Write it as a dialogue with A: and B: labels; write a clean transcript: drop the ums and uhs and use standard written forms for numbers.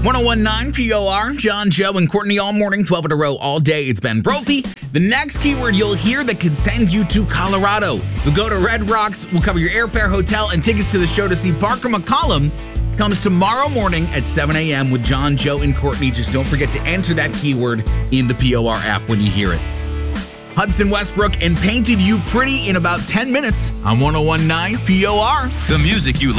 A: 1019 POR, John, Joe, and Courtney all morning, 12 in a row, all day. It's Ben Brophy. The next keyword you'll hear that could send you to Colorado. We'll go to Red Rocks. We'll cover your airfare, hotel, and tickets to the show to see Parker McCollum. Comes tomorrow morning at 7 a.m. with John, Joe, and Courtney. Just don't forget to enter that keyword in the POR app when you hear it. Hudson Westbrook and Painted You Pretty in about 10 minutes on 1019 POR.
B: The music you